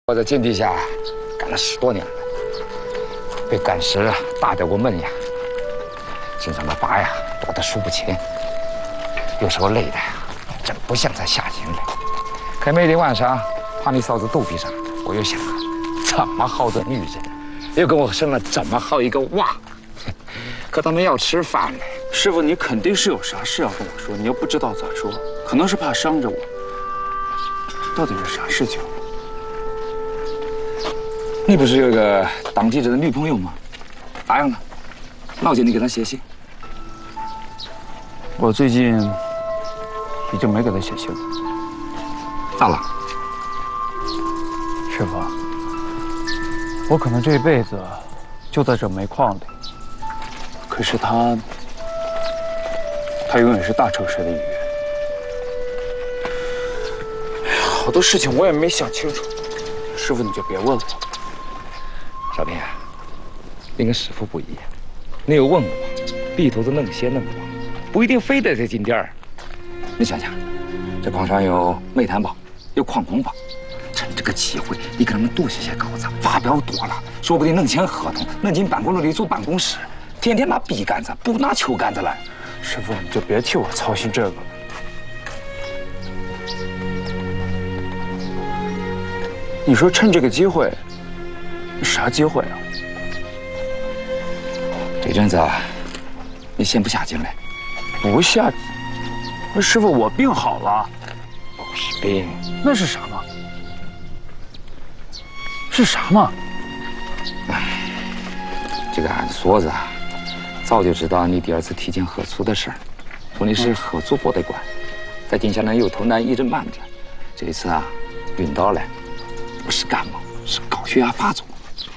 我在禁地下干了10多年了，被赶时打掉过闷呀，身上的疤呀多得数不清，有时候累的呀，真不像在下井里。可每天晚上趴你嫂子肚皮上，我又想，这么好的女人，又跟我生了这么好一个娃，可他们要吃饭呢。 师傅，你肯定是有啥事要跟我说，你又不知道咋说，可能是怕伤着我。到底是啥事情？ 你不是有个当记者的女朋友吗？咋样了？老姐，你给她写信。 我最近已经没给她写信了。 咋了？ 师傅，我可能这辈子就在这煤矿里，可是她永远是大城市的一员。好多事情我也没想清楚，师傅你就别问了。 小天啊，你跟师傅不一样，你有文化，里头子能写能画，不一定非得在景点儿。你想想，这矿上有煤炭包，有矿工包，趁这个机会，你给他们多写稿子，发表多了，说不定能签合同，能进办公楼里租办公室，天天拿笔杆子，不拿球杆子来。 师傅，你就别替我操心这个了。你说趁这个机会。 啥机会啊？ 这阵子你先不下井来， 不下。师傅，我病好了。 不是病， 那是啥嘛？是啥嘛？ 这个俺嫂子啊，早就知道你第2次体检喝醋的事儿，说你是喝醋过的关，在井下呢有头难一直瞒着。这一次啊，晕倒了，不是感冒，是高血压发作。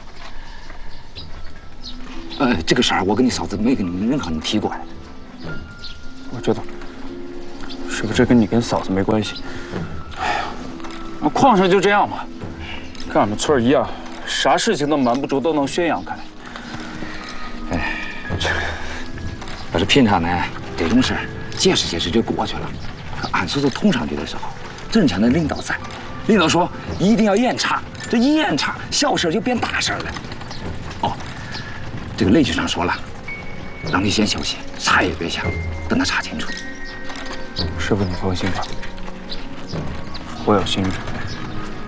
这个事儿我跟你嫂子没跟你们任何人提过。 我知道，师傅，这跟你跟嫂子没关系。哎呀，那矿上就这样嘛，跟俺们村一样，啥事情都瞒不住，都能宣扬开。 哎，这要是平常呢，这种事儿解释解释就过去了。可俺嫂子捅上去的时候，正常的领导在，领导说一定要严查，这一严查，小事就变大事了。哦。 这个雷局长说了，让你先休息，啥也别想，等他查清楚。 师傅，你放心吧，我有心着。